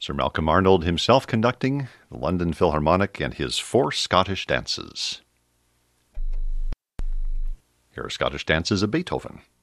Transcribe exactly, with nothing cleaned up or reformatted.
Sir Malcolm Arnold himself conducting the London Philharmonic and his four Scottish dances. Here are Scottish dances of Beethoven.